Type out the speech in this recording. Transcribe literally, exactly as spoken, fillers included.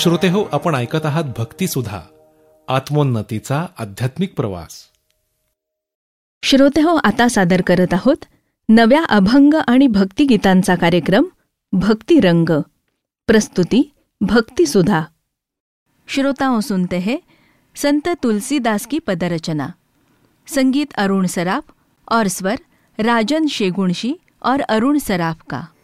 श्रोते हो, आपण ऐकत आहात भक्ती सुधा, आत्मोन्नतीचा आध्यात्मिक प्रवास. श्रोते हो, आता सादर करत आहोत नव्या अभंग आणि भक्तिगीतांचा कार्यक्रम भक्ती रंग. प्रस्तुती भक्ती सुधा. श्रोताओं, सुनते हैं संत तुलसीदास की पदरचना. संगीत अरुण सराफ और स्वर राजन शेगुणशी और अरुण सराफ का.